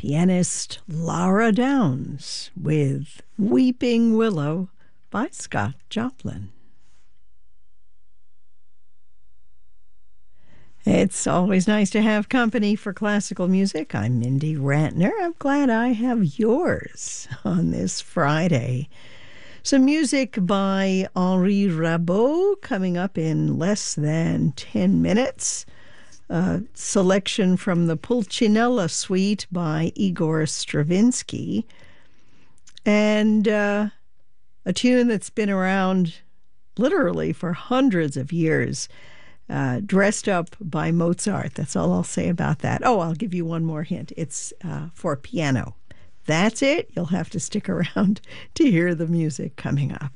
pianist Laura Downs with Weeping Willow by Scott Joplin. It's always nice to have company for classical music. I'm Mindy Rantner. I'm glad I have yours on this Friday. Some music by Henri Rabaud coming up in less than 10 minutes. A selection from the Pulcinella Suite by Igor Stravinsky. And a tune that's been around literally for hundreds of years. Dressed up by Mozart. That's all I'll say about that. Oh, I'll give you one more hint. It's for piano. That's it. You'll have to stick around to hear the music coming up.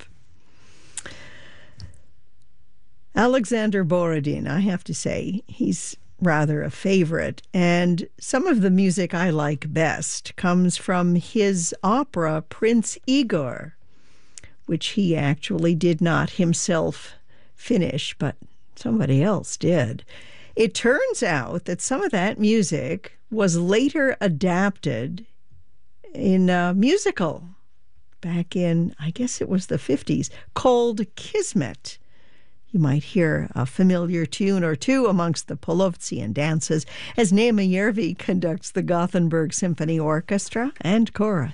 Alexander Borodin, I have to say, he's rather a favorite. And some of the music I like best comes from his opera, Prince Igor, which he actually did not himself finish, but somebody else did. It turns out that some of that music was later adapted in a musical back in, I guess it was the 50s, called Kismet. You might hear a familiar tune or two amongst the Polovtsian dances as Nema Järvi conducts the Gothenburg Symphony Orchestra and chorus.